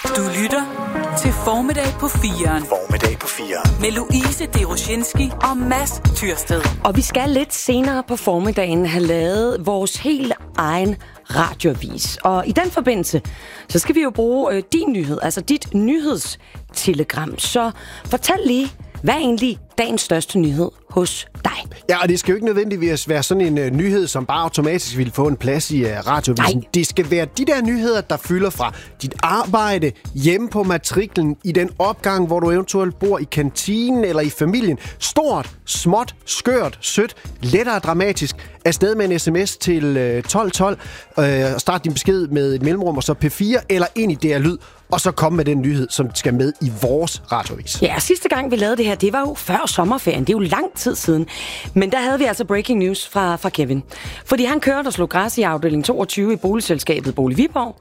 Du lytter til Formiddag på 4'eren. Formiddag på 4'eren. Med Louise Deroshinski og Mads Tyrsted. Og vi skal lidt senere på formiddagen have lavet vores helt egen radioavis. Og i den forbindelse, så skal vi jo bruge din nyhed, altså dit nyhedstelegram. Så fortæl lige, hvad er egentlig dagens største nyhed hos dig? Ja, og det skal jo ikke nødvendigvis være sådan en nyhed, som bare automatisk vil få en plads i radioavisen. Nej. Det skal være de der nyheder, der fylder fra dit arbejde, hjemme på matriklen, i den opgang, hvor du eventuelt bor i kantinen eller i familien. Stort, småt, skørt, sødt, lettere dramatisk. Afsted med en sms til 1212. Start din besked med et mellemrum og så P4 eller ind i DR Lyd. Og så komme med den nyhed, som skal med i vores radioavis. Ja, sidste gang vi lavede det her, det var jo før sommerferien. Det er jo lang tid siden. Men der havde vi altså breaking news fra Kevin. Fordi han kørte og slog græs i afdeling 22 i boligselskabet Bolig Viborg.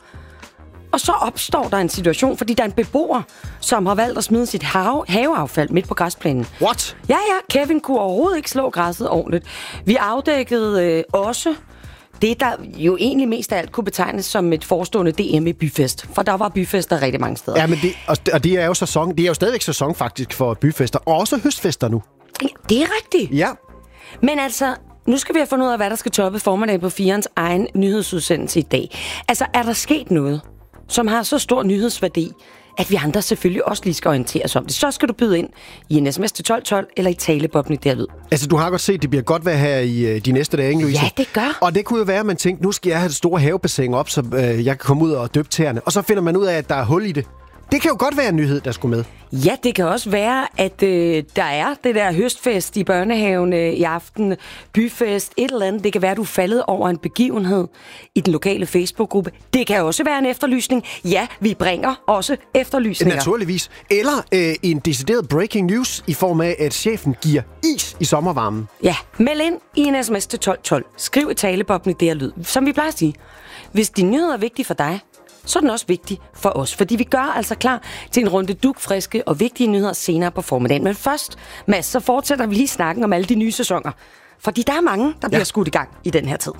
Og så opstår der en situation, fordi der er en beboer, som har valgt at smide sit haveaffald midt på græsplænen. What? Ja, Kevin kunne overhovedet ikke slå græsset ordentligt. Vi afdækkede også det, der jo egentlig mest af alt kunne betegnes som et forestående DM i byfest. For der var byfester rigtig mange steder. Ja, men det er jo sæson. Det er jo stadigvæk sæson faktisk for byfester. Og også høstfester nu. Ja, det er rigtigt. Ja. Men altså, nu skal vi have fundet ud af, hvad der skal toppe formiddag på 4'erens egen nyhedsudsendelse i dag. Altså, er der sket noget, som har så stor nyhedsværdi, at vi andre selvfølgelig også lige skal orientere os om det? Så skal du byde ind i en sms til 1212 eller i taleboblen der Lyd. Altså, du har godt set, det bliver godt vejr her i de næste dage, ikke, Louise? Ja, det gør. Og det kunne jo være, at man tænkte, nu skal jeg have det store havebassin op, så jeg kan komme ud og døbe tæerne. Og så finder man ud af, at der er hul i det. Det kan jo godt være en nyhed, der skulle med. Ja, det kan også være, at der er det der høstfest i børnehaven i aften, byfest, et eller andet. Det kan være, at du er faldet over en begivenhed i den lokale Facebook-gruppe. Det kan også være en efterlysning. Ja, vi bringer også efterlysninger. Naturligvis. Eller en decideret breaking news i form af, at chefen giver is i sommervarmen. Ja, meld ind i en sms til 1212. Skriv i taleboblen i DR Lyd. Som vi plejer at sige, hvis din nyhed er vigtig for dig, så er den også vigtig for os, fordi vi gør altså klar til en runde dugfriske og vigtige nyheder senere på formiddagen. Men først, Mads, så fortsætter vi lige snakken om alle de nye sæsoner. Fordi der er mange, der bliver skudt i gang i den her tid.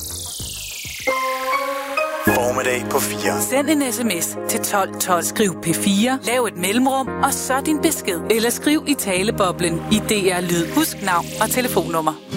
Formiddag på 4'eren. Send en sms til 1212. Skriv P4, lav et mellemrum og så din besked. Eller skriv i taleboblen i DR Lyd. Husk navn og telefonnummer.